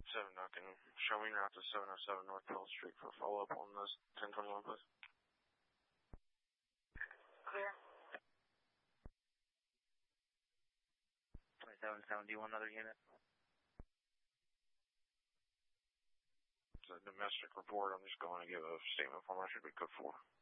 7 Duncan. Show me route to 707 North Pearl Street for follow-up on this 1021, please. Clear. 27-7, do you want another unit? It's a domestic report. I'm just going to give a statement form. I should be code 4.